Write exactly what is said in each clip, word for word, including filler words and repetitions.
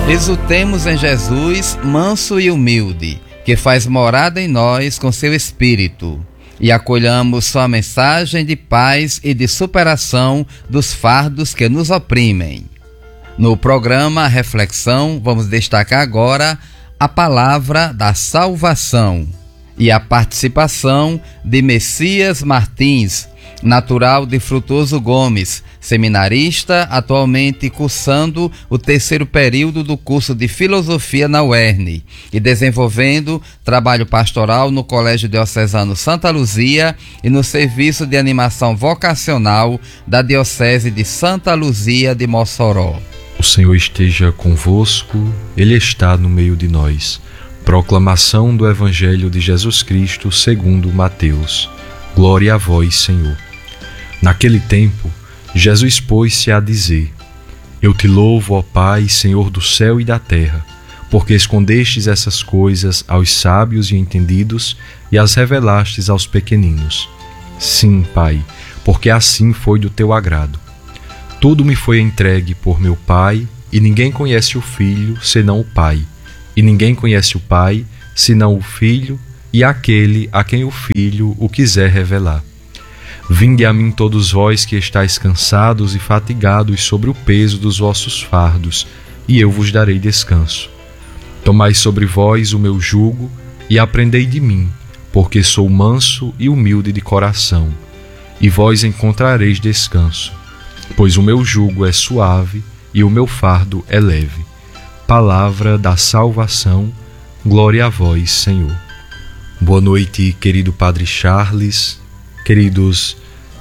Exultemos em Jesus, manso e humilde, que faz morada em nós com seu Espírito, e acolhamos sua mensagem de paz e de superação dos fardos que nos oprimem. No programa Reflexão, vamos destacar agora a palavra da salvação e a participação de Messias Martins, natural de Frutuoso Gomes, seminarista, atualmente cursando o terceiro período do curso de Filosofia na U E R N e desenvolvendo trabalho pastoral no Colégio Diocesano Santa Luzia e no Serviço de Animação Vocacional da Diocese de Santa Luzia de Mossoró. O Senhor esteja convosco, Ele está no meio de nós. Proclamação do Evangelho de Jesus Cristo segundo Mateus. Glória a vós, Senhor. Naquele tempo, Jesus pôs-se a dizer: Eu te louvo, ó Pai, Senhor do céu e da terra, porque escondestes essas coisas aos sábios e entendidos e as revelastes aos pequeninos. Sim, Pai, porque assim foi do teu agrado. Tudo me foi entregue por meu Pai, e ninguém conhece o Filho senão o Pai, e ninguém conhece o Pai senão o Filho e aquele a quem o Filho o quiser revelar. Vinde a mim todos vós que estáis cansados e fatigados sobre o peso dos vossos fardos, e eu vos darei descanso. Tomai sobre vós o meu jugo e aprendei de mim, porque sou manso e humilde de coração, e vós encontrareis descanso, pois o meu jugo é suave e o meu fardo é leve. Palavra da salvação, glória a vós, Senhor. Boa noite, querido Padre Charles, queridos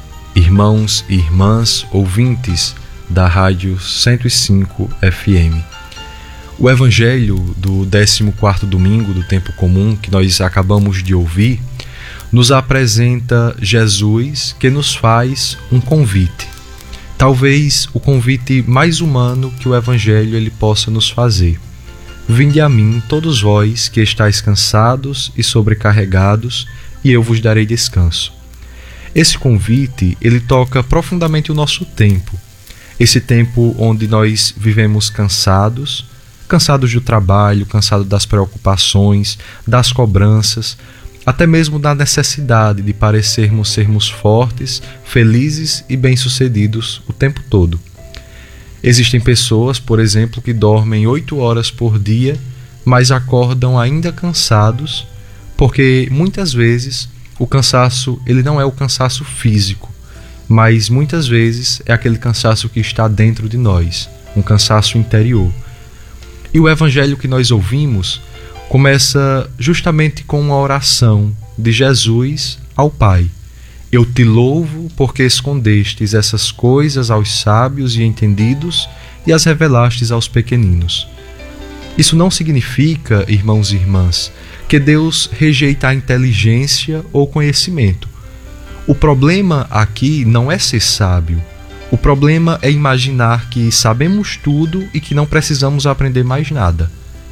irmãos e irmãs ouvintes da Rádio cento e cinco F M. O Evangelho do décimo quarto domingo do tempo comum que nós acabamos de ouvir nos apresenta Jesus que nos faz um convite. Talvez o convite mais humano que o Evangelho ele possa nos fazer. Vinde a mim, todos vós que estáis cansados e sobrecarregados, e eu vos darei descanso. Esse convite, ele toca profundamente o nosso tempo. Esse tempo onde nós vivemos cansados, cansados do trabalho, cansados das preocupações, das cobranças, até mesmo da necessidade de parecermos sermos fortes, felizes e bem-sucedidos o tempo todo. Existem pessoas, por exemplo, que dormem oito horas por dia, mas acordam ainda cansados, porque muitas vezes o cansaço ele não é o cansaço físico, mas muitas vezes é aquele cansaço que está dentro de nós, um cansaço interior. E o Evangelho que nós ouvimos começa justamente com uma oração de Jesus ao Pai. Eu te louvo porque escondestes essas coisas aos sábios e entendidos e as revelastes aos pequeninos. Isso não significa, irmãos e irmãs, que Deus rejeita a inteligência ou conhecimento. O problema aqui não é ser sábio. O problema é imaginar que sabemos tudo e que não precisamos aprender mais nada.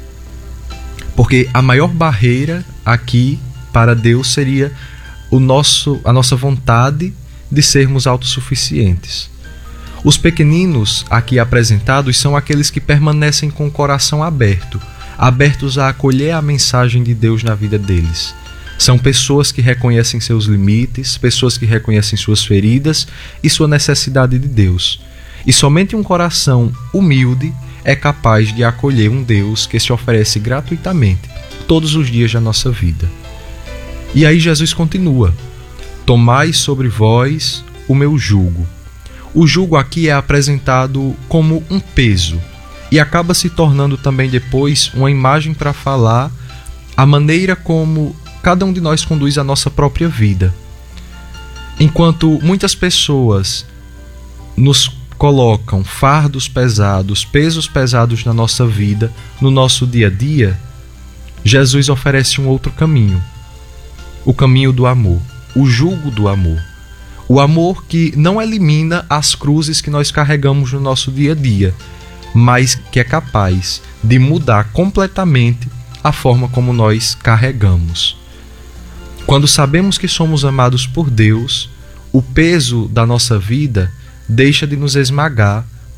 Porque a maior barreira aqui para Deus seria o nosso, a nossa vontade de sermos autossuficientes. Os pequeninos aqui apresentados são aqueles que permanecem com o coração aberto, abertos a acolher a mensagem de Deus na vida deles. São pessoas que reconhecem seus limites, pessoas que reconhecem suas feridas e sua necessidade de Deus. E somente um coração humilde é capaz de acolher um Deus que se oferece gratuitamente todos os dias da nossa vida. E aí Jesus continua: tomai sobre vós o meu jugo. O jugo aqui é apresentado como um peso e acaba se tornando também depois uma imagem para falar a maneira como cada um de nós conduz a nossa própria vida. Enquanto muitas pessoas nos colocam fardos pesados, pesos pesados na nossa vida, no nosso dia a dia, Jesus oferece um outro caminho. O caminho do amor, o jugo do amor. O amor que não elimina as cruzes que nós carregamos no nosso dia a dia, mas que é capaz de mudar completamente a forma como nós carregamos. Quando sabemos que somos amados por Deus, o peso da nossa vida deixa de nos esmagar,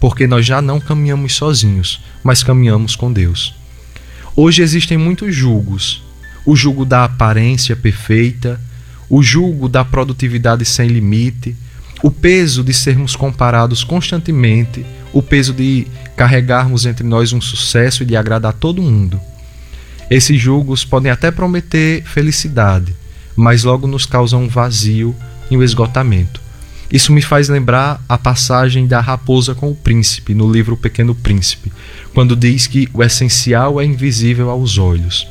porque nós já não caminhamos sozinhos, mas caminhamos com Deus. Hoje existem muitos julgos: o julgo da aparência perfeita, o julgo da produtividade sem limite, o peso de sermos comparados constantemente, o peso de carregarmos entre nós um sucesso e de agradar todo mundo. Esses julgos podem até prometer felicidade, mas logo nos causam um vazio e um esgotamento. Isso me faz lembrar a passagem da raposa com o príncipe, no livro O Pequeno Príncipe, quando diz que o essencial é invisível aos olhos.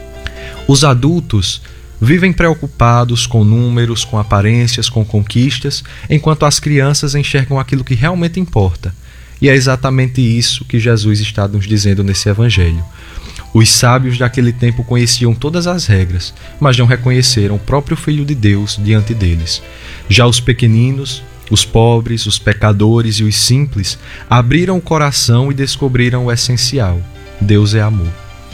Os adultos vivem preocupados com números, com aparências, com conquistas, enquanto as crianças enxergam aquilo que realmente importa. E é exatamente isso que Jesus está nos dizendo nesse evangelho. Os sábios daquele tempo conheciam todas as regras, mas não reconheceram o próprio Filho de Deus diante deles. Já os pequeninos, os pobres, os pecadores e os simples abriram o coração e descobriram o essencial: Deus é amor.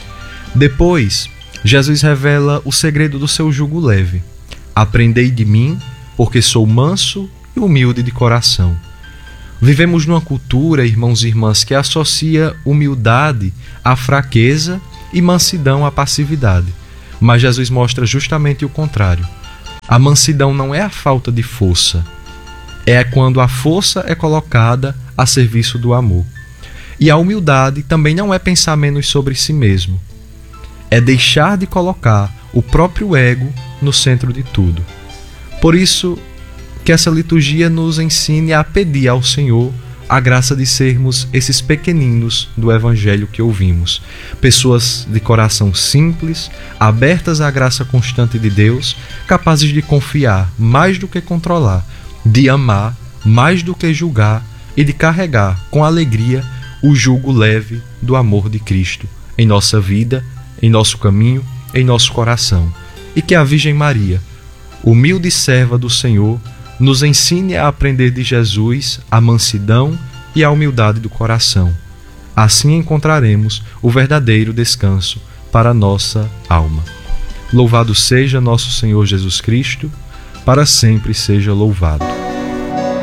Depois, Jesus revela o segredo do seu jugo leve. Aprendei de mim, porque sou manso e humilde de coração. Vivemos numa cultura, irmãos e irmãs, que associa humildade à fraqueza e mansidão à passividade. Mas Jesus mostra justamente o contrário. A mansidão não é a falta de força, é quando a força é colocada a serviço do amor. E a humildade também não é pensar menos sobre si mesmo, é deixar de colocar o próprio ego no centro de tudo. Por isso que essa liturgia nos ensine a pedir ao Senhor a graça de sermos esses pequeninos do Evangelho que ouvimos, pessoas de coração simples, abertas à graça constante de Deus, capazes de confiar mais do que controlar, de amar mais do que julgar e de carregar com alegria o jugo leve do amor de Cristo em nossa vida, em nosso caminho, em nosso coração. E que a Virgem Maria, humilde serva do Senhor, nos ensine a aprender de Jesus a mansidão e a humildade do coração. Assim encontraremos o verdadeiro descanso para a nossa alma. Louvado seja nosso Senhor Jesus Cristo, para sempre seja louvado.